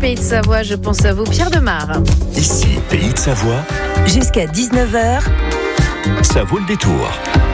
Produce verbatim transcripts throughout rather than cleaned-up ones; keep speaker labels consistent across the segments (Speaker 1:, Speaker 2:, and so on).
Speaker 1: Pays de Savoie, je pense à vous, Pierre Demar.
Speaker 2: Ici, Pays de Savoie.
Speaker 3: Jusqu'à dix-neuf heures.
Speaker 2: Ça vaut le détour.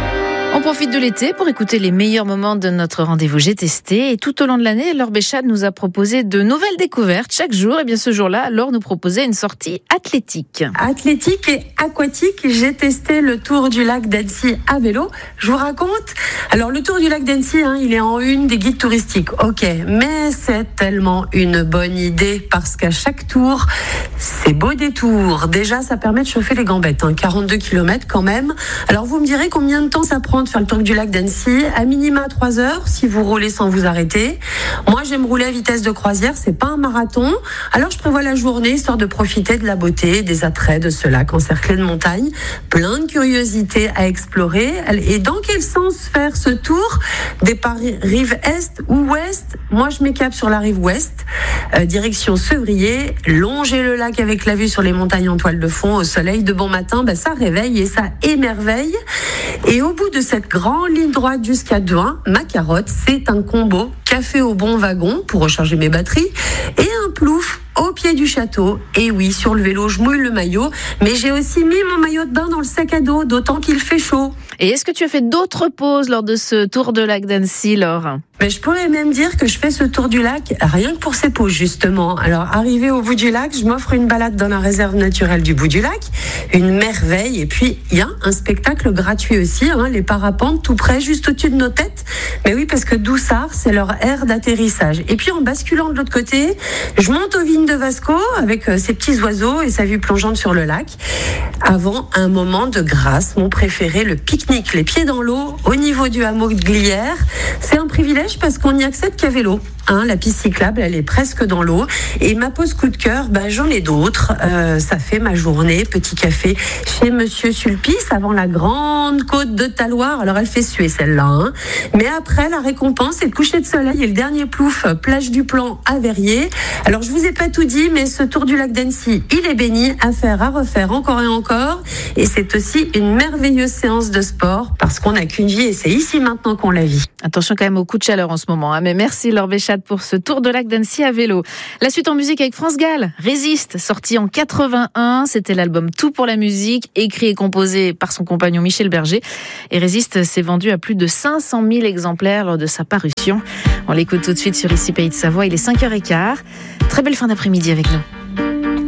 Speaker 1: On profite de l'été pour écouter les meilleurs moments de notre rendez-vous J'ai testé. Et tout au long de l'année, Laure Béchade nous a proposé de nouvelles découvertes chaque jour. Et bien ce jour-là, Laure nous proposait une sortie athlétique.
Speaker 4: Athlétique et aquatique, j'ai testé le tour du lac d'Annecy à vélo. Je vous raconte. Alors le tour du lac d'Annecy, hein, il est en une des guides touristiques. Ok, mais c'est tellement une bonne idée parce qu'à chaque tour, c'est beau détour. Déjà, ça permet de chauffer les gambettes. Hein, quarante-deux kilomètres quand même. Alors vous me direz combien de temps ça prend de faire le tour du lac d'Annecy, à minima trois heures si vous roulez sans vous arrêter. Moi j'aime rouler à vitesse de croisière, c'est pas un marathon, alors je prévois la journée histoire de profiter de la beauté, des attraits de ce lac encerclé de montagnes, plein de curiosités à explorer. Et dans quel sens faire ce tour? Départ rive est ou ouest? Moi je m'écape sur la rive ouest, euh, direction Sevrier, longer le lac avec la vue sur les montagnes en toile de fond au soleil de bon matin, ben ça réveille et ça émerveille. Et au bout de cette grande ligne droite jusqu'à Douin, ma carotte, c'est un combo café au bon wagon pour recharger mes batteries et un plouf au pied du château. Et oui, sur le vélo, je mouille le maillot, mais j'ai aussi mis mon maillot de bain dans le sac à dos, d'autant qu'il fait chaud.
Speaker 1: Et est-ce que tu as fait d'autres pauses lors de ce tour de lac d'Annecy, Laure ?
Speaker 4: Mais je pourrais même dire que je fais ce tour du lac rien que pour ces pauses, justement. Alors, arrivé au bout du lac, je m'offre une balade dans la réserve naturelle du bout du lac, une merveille. Et puis, il y a un spectacle gratuit aussi, hein, les parapentes tout près, juste au-dessus de nos têtes. Mais oui, parce que Doussard, c'est leur aire d'atterrissage. Et puis, en basculant de l'autre côté, je monte aux vignes de Vasco avec euh, ses petits oiseaux et sa vue plongeante sur le lac. Avant un moment de grâce, mon préféré, le pique-nique, les pieds dans l'eau, au niveau du hameau de Glières. C'est un privilège parce qu'on n'y accède qu'à vélo. Hein, la piste cyclable, elle est presque dans l'eau. Et ma pause coup de cœur, ben, j'en ai d'autres. Euh, ça fait ma journée. Petit café chez Monsieur Sulpice avant la grande côte de Taloir. Alors, elle fait suer celle-là. Hein. Mais après, la récompense, c'est le coucher de soleil et le dernier plouf, plage du Plan à Verrier. Alors, je vous ai pas tout dit, mais ce tour du lac d'Annecy, il est béni. À faire, à refaire, encore et encore. Et c'est aussi une merveilleuse séance de sport parce qu'on n'a qu'une vie et c'est ici maintenant qu'on la vit.
Speaker 1: Attention quand même au coup de chaleur en ce moment. Hein. Mais merci Laure Béchade pour ce tour de lac d'Annecy à vélo. La suite en musique avec France Gall, Résiste, sorti en quatre-vingt-un. C'était l'album Tout pour la musique, écrit et composé par son compagnon Michel Berger. Et Résiste s'est vendu à plus de cinq cent mille exemplaires lors de sa parution. On l'écoute tout de suite sur Ici Pays de Savoie. Il est cinq heures quinze. Très belle fin d'après-midi avec nous.